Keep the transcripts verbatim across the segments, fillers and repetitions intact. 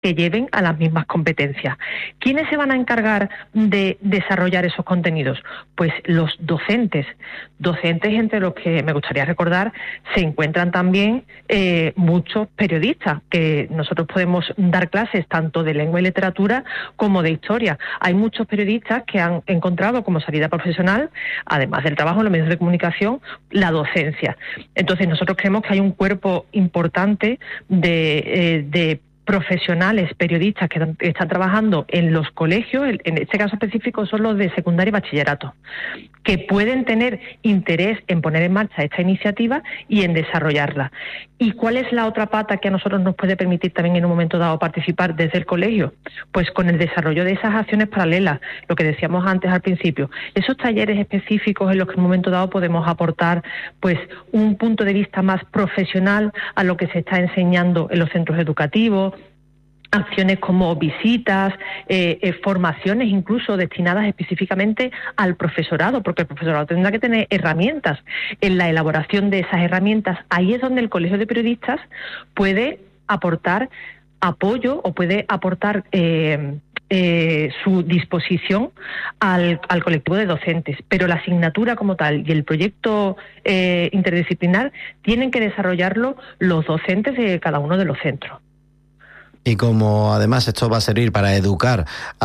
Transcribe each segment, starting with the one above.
que lleven a las mismas competencias. ¿Quiénes se van a encargar de desarrollar esos contenidos? Pues los docentes. Docentes entre los que me gustaría recordar se encuentran también eh, muchos periodistas, que nosotros podemos dar clases tanto de lengua y literatura como de historia. Hay muchos periodistas que han encontrado como salida profesional, además del trabajo en los medios de comunicación, la docencia. Entonces nosotros creemos que hay un cuerpo importante de, eh, de profesionales, periodistas que están trabajando en los colegios, en este caso específico son los de secundaria y bachillerato, que pueden tener interés en poner en marcha esta iniciativa y en desarrollarla. ¿Y cuál es la otra pata que a nosotros nos puede permitir también en un momento dado participar desde el colegio? Pues con el desarrollo de esas acciones paralelas, lo que decíamos antes al principio, esos talleres específicos en los que en un momento dado podemos aportar pues un punto de vista más profesional a lo que se está enseñando en los centros educativos, acciones como visitas, eh, eh, formaciones incluso destinadas específicamente al profesorado, porque el profesorado tendrá que tener herramientas en la elaboración de esas herramientas. Ahí es donde el Colegio de Periodistas puede aportar apoyo o puede aportar eh, eh, su disposición al, al colectivo de docentes, pero la asignatura como tal y el proyecto eh, interdisciplinar tienen que desarrollarlo los docentes de cada uno de los centros. Y como además esto va a servir para educar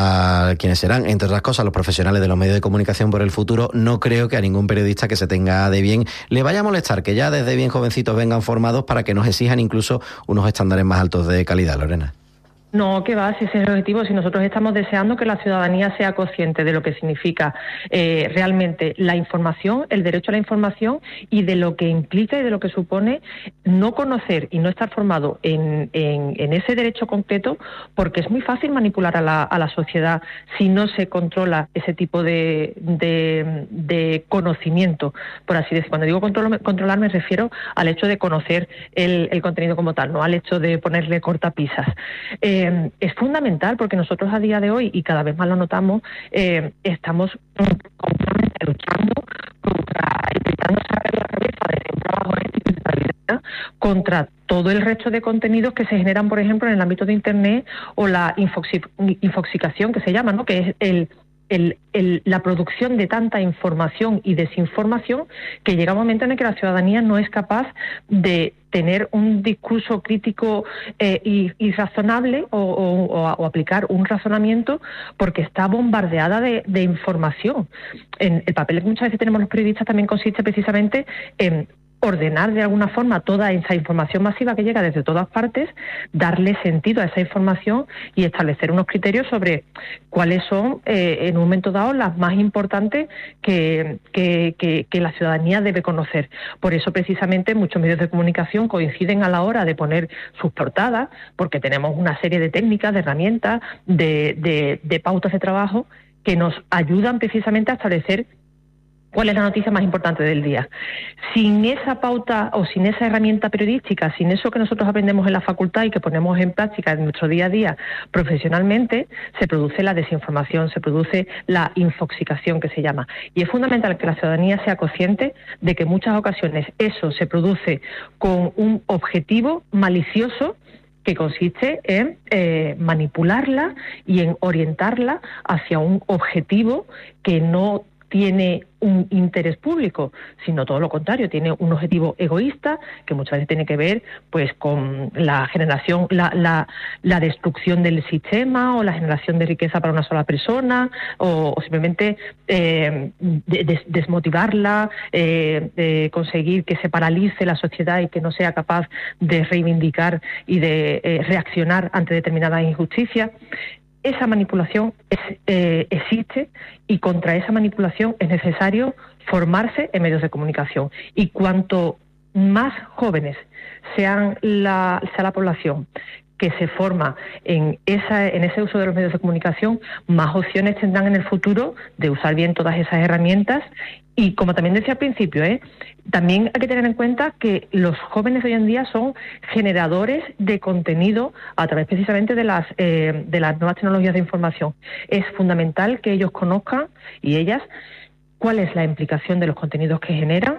a quienes serán, entre otras cosas, los profesionales de los medios de comunicación por el futuro, no creo que a ningún periodista que se tenga de bien le vaya a molestar que ya desde bien jovencitos vengan formados para que nos exijan incluso unos estándares más altos de calidad, Lorena. No, que va, si ese es el objetivo, si nosotros estamos deseando que la ciudadanía sea consciente de lo que significa eh, realmente la información, el derecho a la información y de lo que implica y de lo que supone no conocer y no estar formado en, en, en ese derecho concreto, porque es muy fácil manipular a la, a la sociedad si no se controla ese tipo de, de, de conocimiento, por así decir. Cuando digo control, controlar me refiero al hecho de conocer el, el contenido como tal, no al hecho de ponerle cortapisas. Eh, Es fundamental porque nosotros a día de hoy, y cada vez más lo notamos, eh, estamos continuamente luchando contra, intentando sacar la cabeza de un trabajo ético y de calidad contra todo el resto de contenidos que se generan, por ejemplo, en el ámbito de Internet o la infoxi- infoxicación que se llama, ¿no? Que es el El, el, la producción de tanta información y desinformación que llega un momento en el que la ciudadanía no es capaz de tener un discurso crítico eh, y, y razonable o, o, o aplicar un razonamiento porque está bombardeada de, de información. En el papel que muchas veces tenemos los periodistas también consiste precisamente en ordenar de alguna forma toda esa información masiva que llega desde todas partes, darle sentido a esa información y establecer unos criterios sobre cuáles son, eh, en un momento dado, las más importantes que, que, que, que la ciudadanía debe conocer. Por eso, precisamente, muchos medios de comunicación coinciden a la hora de poner sus portadas, porque tenemos una serie de técnicas, de herramientas, de, de, de pautas de trabajo que nos ayudan precisamente a establecer cuál es la noticia más importante del día. Sin esa pauta o sin esa herramienta periodística, sin eso que nosotros aprendemos en la facultad y que ponemos en práctica en nuestro día a día profesionalmente, se produce la desinformación, se produce la infoxicación que se llama. Y es fundamental que la ciudadanía sea consciente de que en muchas ocasiones eso se produce con un objetivo malicioso que consiste en eh, manipularla y en orientarla hacia un objetivo que no tiene un interés público, sino todo lo contrario, tiene un objetivo egoísta que muchas veces tiene que ver pues con la generación, la, la, la destrucción del sistema o la generación de riqueza para una sola persona o, o simplemente eh, des, desmotivarla, eh, de conseguir que se paralice la sociedad y que no sea capaz de reivindicar y de eh, reaccionar ante determinadas injusticias. Esa manipulación es, eh, existe y contra esa manipulación es necesario formarse en medios de comunicación. Y cuanto más jóvenes sean la, sea la población que se forma en, esa, en ese uso de los medios de comunicación, más opciones tendrán en el futuro de usar bien todas esas herramientas. Y como también decía al principio, ¿eh? también hay que tener en cuenta que los jóvenes de hoy en día son generadores de contenido a través precisamente de las, eh, de las nuevas tecnologías de información. Es fundamental que ellos conozcan, y ellas, cuál es la implicación de los contenidos que generan,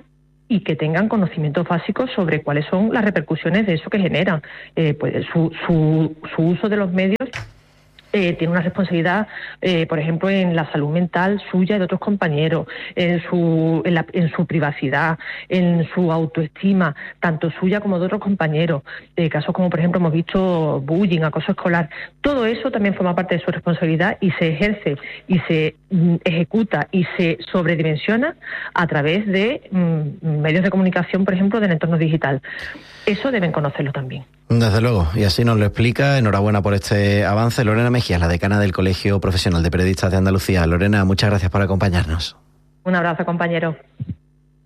y que tengan conocimientos básicos sobre cuáles son las repercusiones de eso que generan. Eh, pues su, su, su uso de los medios Eh, tiene una responsabilidad, eh, por ejemplo, en la salud mental suya y de otros compañeros, en su, en, la, en su privacidad, en su autoestima, tanto suya como de otros compañeros. Eh, casos como, por ejemplo, hemos visto bullying, acoso escolar. Todo eso también forma parte de su responsabilidad y se ejerce y se mm, ejecuta y se sobredimensiona a través de mm, medios de comunicación, por ejemplo, del entorno digital. Eso deben conocerlo también. Desde luego, y así nos lo explica. Enhorabuena por este avance. Lorena Mejías, la decana del Colegio Profesional de Periodistas de Andalucía. Lorena, muchas gracias por acompañarnos. Un abrazo, compañero.